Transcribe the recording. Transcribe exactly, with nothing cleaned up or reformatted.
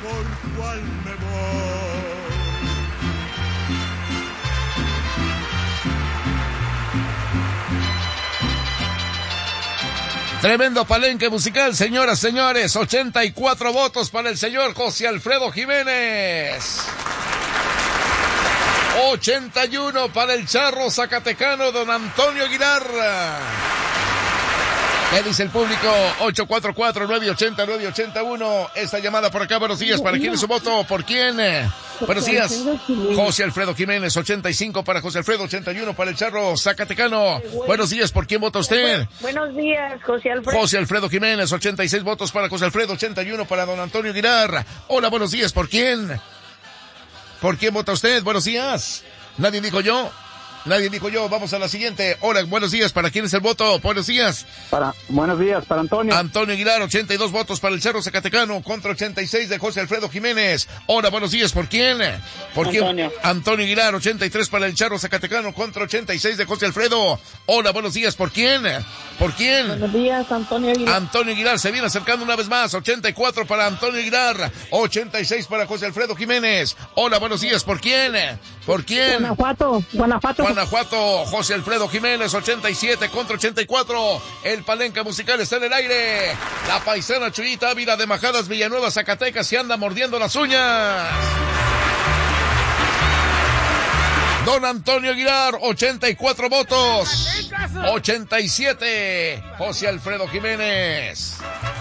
por cuál me voy. Tremendo palenque musical, señoras, señores. ochenta y cuatro votos para el señor José Alfredo Jiménez. ochenta y uno para el charro zacatecano don Antonio Aguilar. ¿Qué dice el público? ocho cuatro cuatro, nueve ocho cero, nueve ocho uno. Esta llamada por acá, buenos días. ¿Para quién es su voto? ¿Por quién? Buenos días. José Alfredo Jiménez, ochenta y cinco para José Alfredo, ochenta y uno para el charro zacatecano. Buenos días, ¿por quién vota usted? Buenos días, José Alfredo. José Alfredo Jiménez, ochenta y seis votos para José Alfredo, ochenta y uno para don Antonio Aguilar. Hola, buenos días, ¿por quién? ¿Por quién vota usted? Buenos días. ¿Nadie dijo yo? Nadie dijo yo. Vamos a la siguiente. Hola, buenos días. ¿Para quién es el voto? Buenos días. Para, buenos días, para Antonio. Antonio Aguilar, ochenta y dos votos para el Cerro Zacatecano contra ochenta y seis de José Alfredo Jiménez. Hola, buenos días. ¿Por quién? ¿Por quién? Antonio. Antonio Aguilar, ochenta y tres para el Cerro Zacatecano contra ochenta y seis de José Alfredo. Hola, buenos días. ¿Por quién? ¿Por quién? Buenos días, Antonio Aguilar. Antonio Aguilar se viene acercando una vez más. ochenta y cuatro para Antonio Aguilar, ochenta y seis para José Alfredo Jiménez. Hola, buenos días. ¿Por quién? ¿Por quién? Guanajuato, Guanajuato. Guanajuato, José Alfredo Jiménez, ochenta y siete contra ochenta y cuatro. El palenque musical está en el aire. La paisana Chuyita Ávila de Majadas, Villanueva, Zacatecas, se anda mordiendo las uñas. Don Antonio Aguilar, ochenta y cuatro votos. ochenta y siete, José Alfredo Jiménez.